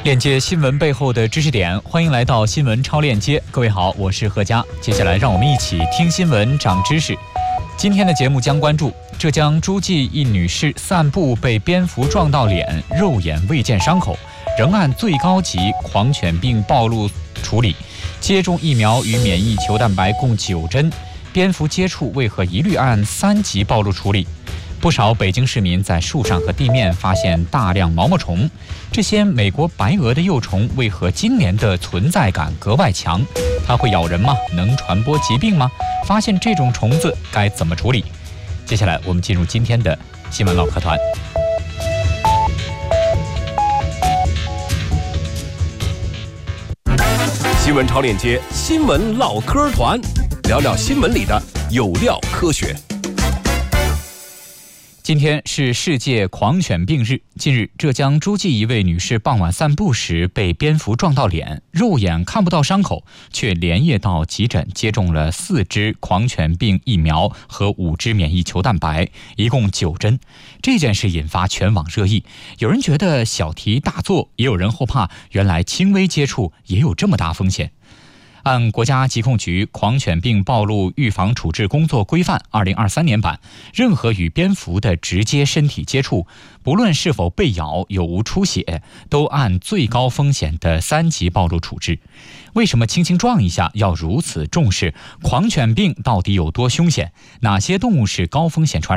链接新闻背后的知识点，欢迎来到新闻超链接。各位好，我是何佳。接下来让我们一起听新闻长知识。今天的节目将关注浙江诸暨一女士散步被蝙蝠撞到脸，肉眼未见伤口，仍按最高级狂犬病暴露处理。接种疫苗与免疫球蛋白共9针，蝙蝠接触为何一律按3级暴露处理？不少北京市民在树上和地面发现大量毛毛虫，这些美国白蛾的幼虫为何今年的存在感格外强？它会咬人吗？能传播疾病吗？发现这种虫子该怎么处理？接下来我们进入今天的新闻唠嗑团。 新闻超链接，新闻唠嗑团，聊聊新闻里的有料科学。 今天是世界狂犬病日。近日，浙江诸暨一位女士傍晚散步时被蝙蝠撞到脸，肉眼看不到伤口，却连夜到急诊接种了4支狂犬病疫苗和5支免疫球蛋白，一共9针。这件事引发全网热议，有人觉得小题大做，也有人后怕原来轻微接触也有这么大风险。按国家疾控局狂犬病暴露预防处置工作规范2023年版，任何与蝙蝠的直接身体接触，不论是否被咬有无出血，都按最高风险的3级暴露处置。为什么轻轻撞一下要如此重视？狂犬病到底有多凶险？哪些动物是高风险传染？